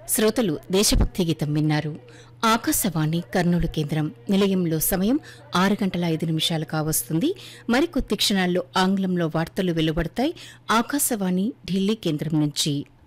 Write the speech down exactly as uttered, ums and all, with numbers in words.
శ్రోతలు దేశభక్తి గీతం విన్నారు. ఆకాశవాణి కర్నూలు కేంద్రం. నిలయంలో సమయం ఆరు గంటల ఐదు నిమిషాలు కావస్తుంది. మరికొద్ది క్షణాల్లో ఆంగ్లంలో వార్తలు వెలువడతాయి. ఆకాశవాణి ఢిల్లీ కేంద్రం నుంచి.